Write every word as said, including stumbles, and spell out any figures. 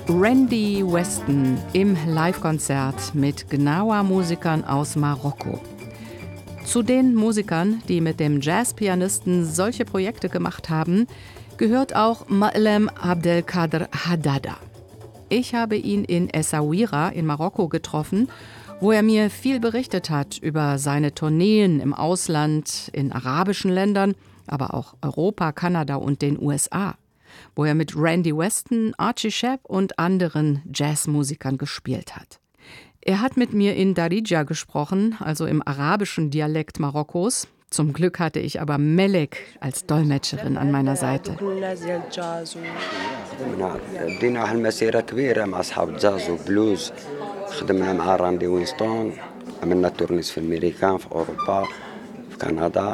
Randy Weston im Livekonzert mit Gnawa-Musikern aus Marokko. Zu den Musikern, die mit dem Jazzpianisten solche Projekte gemacht haben, gehört auch Ma'lem Abdelkader Haddada. Ich habe ihn in Essaouira in Marokko getroffen, wo er mir viel berichtet hat über seine Tourneen im Ausland, in arabischen Ländern, aber auch Europa, Kanada und den U S A, wo er mit Randy Weston, Archie Shepp und anderen Jazzmusikern gespielt hat. Er hat mit mir in Darija gesprochen, also im arabischen Dialekt Marokkos. Zum Glück hatte ich aber Melek als Dolmetscherin an meiner Seite. بدينا واحد المسيرة كبيرة مع أصحاب الجاز وبلوز. خدمنا مع راندي وينستون، عملنا تورنيس في أمريكا، في أوروبا، في كندا.